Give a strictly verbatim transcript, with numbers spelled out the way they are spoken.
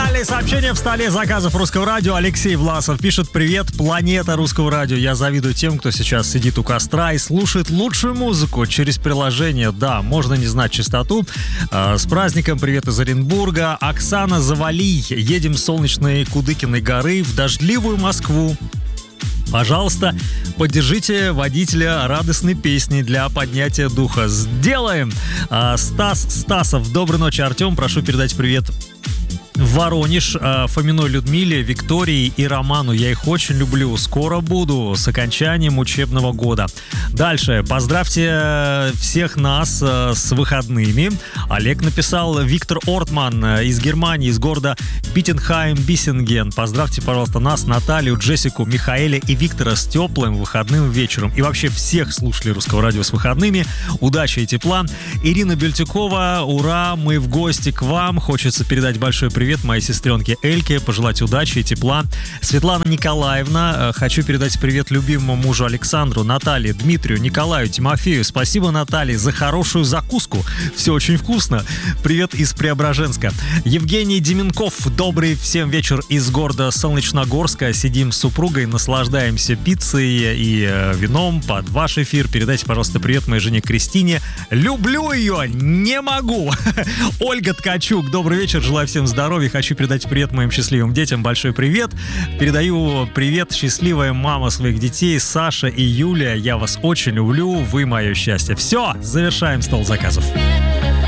Актуальные сообщения в столе заказов Русского радио. Алексей Власов пишет: привет, планета Русского радио. Я завидую тем, кто сейчас сидит у костра и слушает лучшую музыку через приложение. Да, можно не знать частоту. С праздником, привет из Оренбурга. Оксана Завали. Едем с солнечной Кудыкиной горы в дождливую Москву. Пожалуйста, поддержите водителя радостной песней для поднятия духа. Сделаем! Стас Стасов. Доброй ночи, Артем. Прошу передать привет в Воронеж, Фоминой Людмиле, Виктории и Роману. Я их очень люблю. Скоро буду с окончанием учебного года. Дальше. Поздравьте всех нас с выходными. Олег написал. Виктор Ортман из Германии, из города Биттенхайм-Биссинген. Поздравьте, пожалуйста, нас, Наталью, Джессику, Михаэля и Виктора с теплым выходным вечером. И вообще всех слушателей Русского радио с выходными. Удачи и тепла. Ирина Бельтюкова. Ура, мы в гости к вам. Хочется передать большой привет моей сестренке Эльке, пожелать удачи и тепла. Светлана Николаевна, хочу передать привет любимому мужу Александру, Наталье, Дмитрию, Николаю, Тимофею. Спасибо, Наталье, за хорошую закуску. Все очень вкусно. Привет из Преображенска. Евгений Деменков, добрый всем вечер из города Солнечногорска. Сидим с супругой, наслаждаемся пиццей и э, вином под ваш эфир. Передайте, пожалуйста, привет моей жене Кристине. Люблю ее, не могу. Ольга Ткачук, добрый вечер, желаю всем здоровья. Хочу передать привет моим счастливым детям. Большой привет. Передаю привет счастливая мама своих детей Саша и Юлия. Я вас очень люблю. Вы мое счастье. Все, завершаем стол заказов.